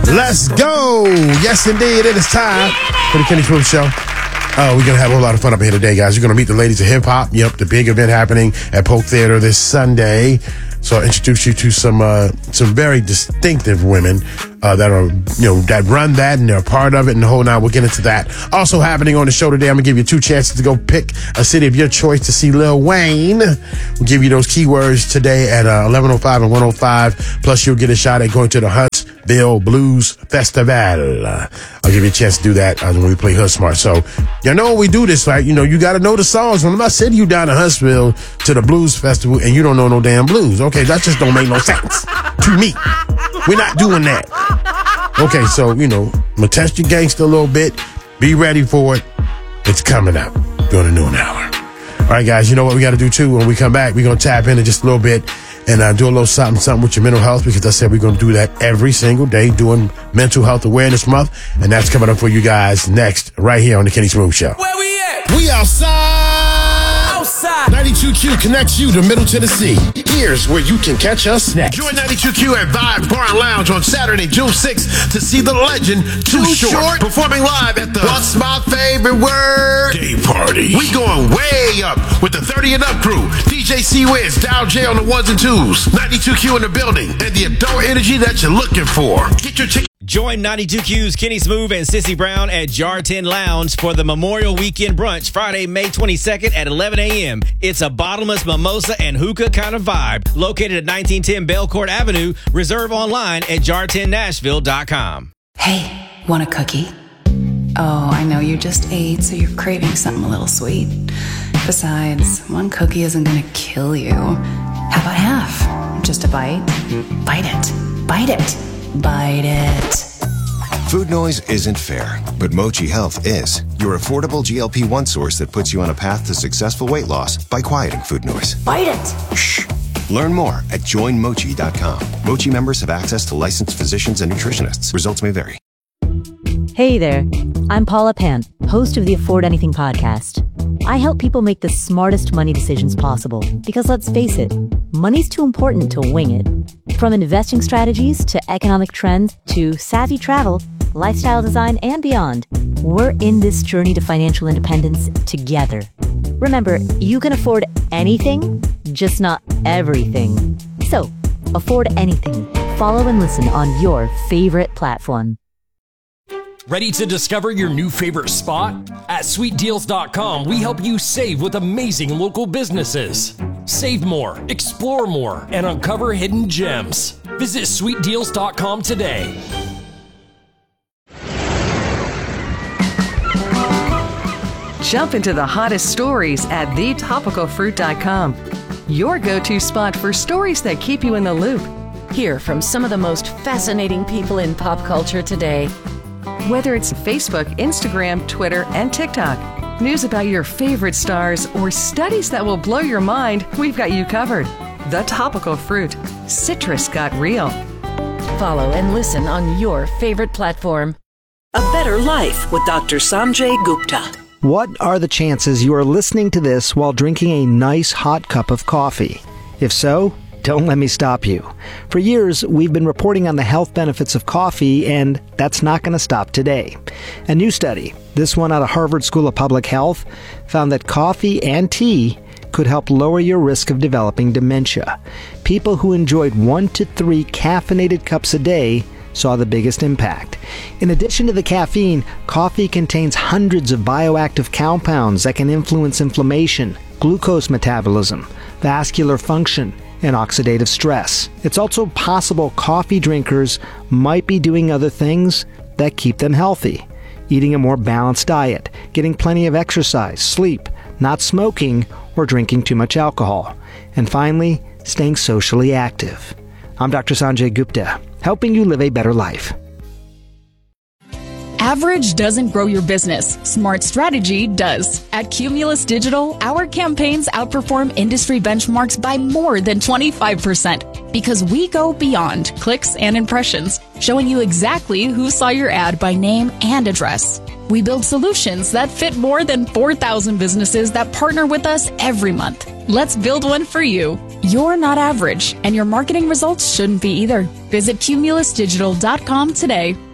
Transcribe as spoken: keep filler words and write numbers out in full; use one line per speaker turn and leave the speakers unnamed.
Let's go. Yes, indeed. It is time for the Kenny Swoop Show. Uh, we're going to have a whole lot of fun up here today, guys. You're going to meet the ladies of hip-hop. Yep, the big event happening at Polk Theater this Sunday. So I'll introduce you to some uh, some very distinctive women uh, that are, you know, that run that and they're a part of it and the whole nine. We'll get into that. Also happening on the show today, I'm going to give you two chances to go pick a city of your choice to see Lil Wayne. We'll give you those keywords today at uh, eleven oh five and one oh five. Plus, you'll get a shot at going to the Huntsville Blues Festival. Uh, I'll give you a chance to do that uh, when we play Hood Smart. So, you know, when we do this, right? You know, you got to know the songs. When I'm not sending you down to Huntsville to the Blues Festival and you don't know no damn blues, okay, that just don't make no sense to me. We're not doing that. Okay, so, you know, I'm going to test your gangster a little bit. Be ready for it. It's coming up during the noon hour. All right, guys, you know what we got to do, too? When we come back, we're going to tap into just a little bit and uh, do a little something, something with your mental health, because I said we're going to do that every single day, doing Mental Health Awareness Month, and that's coming up for you guys next, right here on the Kenny Smooth Show.
Where we at?
We outside.
Outside.
ninety-two Q connects you to Middle Tennessee. Here's where you can catch us next. Join ninety-two Q at Vibe Bar and Lounge on Saturday, June sixth to see the legend Too, Too Short. Short performing live at the What's My Favorite Word Day Party. We going way up with the thirty and Up crew. D J C-Wiz, Dow J on the ones and twos. ninety-two Q in the building and the adult energy that you're looking for. Get your ticket.
Join ninety-two Q's Kenny Smooth and Sissy Brown at Jar ten Lounge for the Memorial Weekend Brunch, Friday, May twenty-second at eleven a.m. It's a bottomless mimosa and hookah kind of vibe. Located at nineteen ten Belcourt Avenue. Reserve online at jar ten nashville dot com.
Hey, want a cookie? Oh, I know you just ate, so you're craving something a little sweet. Besides, one cookie isn't gonna kill you. How about half? Just a bite? Bite it. Bite it. Bite it.
Food noise isn't fair, but Mochi Health is. Your affordable G L P one source that puts you on a path to successful weight loss by quieting food noise.
Bite it.
Shh. Learn more at join mochi dot com. Mochi members have access to licensed physicians and nutritionists. Results may vary.
Hey there. I'm Paula Pant, host of the Afford Anything podcast. I help people make the smartest money decisions possible because, let's face it, money's too important to wing it. From investing strategies to economic trends to savvy travel, lifestyle design, and beyond, we're in this journey to financial independence together. Remember, you can afford anything, just not everything. So, afford anything. Follow and listen on your favorite platform.
Ready to discover your new favorite spot? At sweet deals dot com, we help you save with amazing local businesses. Save more, explore more, and uncover hidden gems. Visit sweet deals dot com today.
Jump into the hottest stories at the topical fruit dot com. Your go-to spot for stories that keep you in the loop.
Hear from some of the most fascinating people in pop culture today.
Whether it's Facebook, Instagram, Twitter, and TikTok, news about your favorite stars, or studies that will blow your mind, we've got you covered. The Topical Fruit. Citrus got real.
Follow and listen on your favorite platform.
A Better Life with Doctor Sanjay Gupta.
What are the chances you are listening to this while drinking a nice hot cup of coffee? If so, don't let me stop you. For years, we've been reporting on the health benefits of coffee, and that's not going to stop today. A new study, this one out of Harvard School of Public Health, found that coffee and tea could help lower your risk of developing dementia. People who enjoyed one to three caffeinated cups a day saw the biggest impact. In addition to the caffeine, coffee contains hundreds of bioactive compounds that can influence inflammation, glucose metabolism, vascular function, and oxidative stress. It's also possible coffee drinkers might be doing other things that keep them healthy. Eating a more balanced diet, getting plenty of exercise, sleep, not smoking, or drinking too much alcohol. And finally, staying socially active. I'm Doctor Sanjay Gupta, helping you live a better life.
Average doesn't grow your business. Smart strategy does. At Cumulus Digital, our campaigns outperform industry benchmarks by more than twenty-five percent because we go beyond clicks and impressions, showing you exactly who saw your ad by name and address. We build solutions that fit more than four thousand businesses that partner with us every month. Let's build one for you. You're not average, and your marketing results shouldn't be either. Visit cumulus digital dot com today.